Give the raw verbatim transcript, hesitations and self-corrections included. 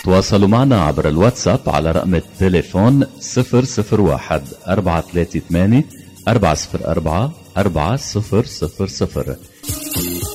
تواصلوا معنا عبر الواتساب على رقم التليفون صفر صفر واحد أربعة ثلاثة ثمانية أربعة صفر أربعة أربعة صفر صفر صفر.